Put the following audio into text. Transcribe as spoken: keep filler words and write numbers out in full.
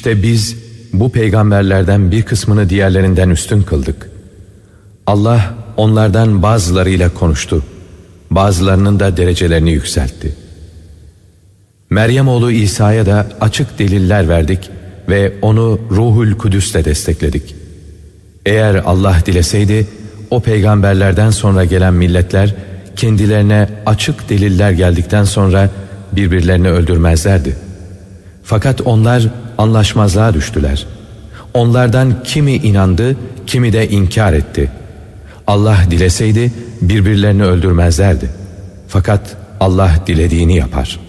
İşte biz bu peygamberlerden bir kısmını diğerlerinden üstün kıldık. Allah onlardan bazılarıyla konuştu. Bazılarının da derecelerini yükseltti. Meryem oğlu İsa'ya da açık deliller verdik ve onu Ruhul Kudüs'le destekledik. Eğer Allah dileseydi o peygamberlerden sonra gelen milletler kendilerine açık deliller geldikten sonra birbirlerini öldürmezlerdi. Fakat onlar anlaşmazlığa düştüler. Onlardan kimi inandı, kimi de inkar etti. Allah dileseydi birbirlerini öldürmezlerdi. Fakat Allah dilediğini yapar.